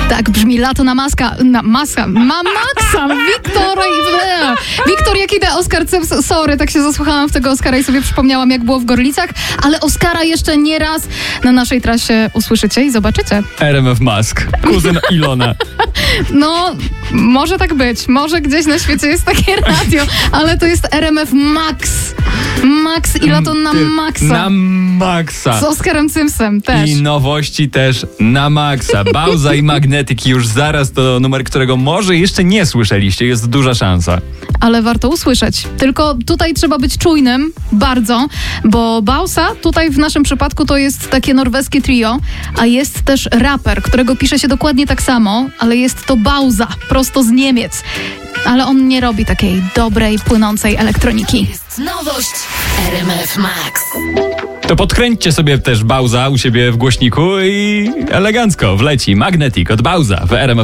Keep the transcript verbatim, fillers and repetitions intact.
Tak brzmi Lato na maska, na maska, ma Maxa, Wiktor, Wiktor Jakida, Oskar Cyps, sorry, tak się zasłuchałam w tego Oskara i sobie przypomniałam, jak było w Gorlicach, ale Oskara jeszcze nie raz na naszej trasie usłyszycie i zobaczycie. R M F Mask, kuzyn Ilona. No, może tak być, może gdzieś na świecie jest takie radio, ale to jest R M F Max. Max i Lato na Maxa. Na Maxa. Z Oskarem Cypsem też. I nowości też na Maxa. Bauza i Magnetyk już zaraz to numer, którego może jeszcze nie słyszeliście. Jest duża szansa. Ale warto usłyszeć. Tylko tutaj trzeba być czujnym, bardzo, bo Bauza tutaj w naszym przypadku to jest takie norweskie trio, a jest też raper, którego pisze się dokładnie tak samo, ale jest to Bauza, prosto z Niemiec. Ale on nie robi takiej dobrej, płynącej elektroniki. Nowość R M F Max. To podkręćcie sobie też Bauza u siebie w głośniku i elegancko wleci Magnetyk od Bauza w R M F